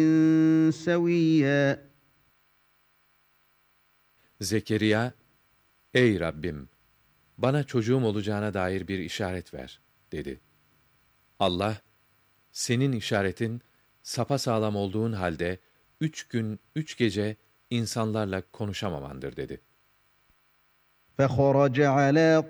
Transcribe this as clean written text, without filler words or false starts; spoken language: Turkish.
سَوِيًّا. Zekeriya, "Ey Rabbim, bana çocuğum olacağına dair bir işaret ver," dedi. Allah, "Senin işaretin, sapasağlam olduğun halde 3 gün 3 gece insanlarla konuşamamandır," dedi. فَخَرَجَ عَلَى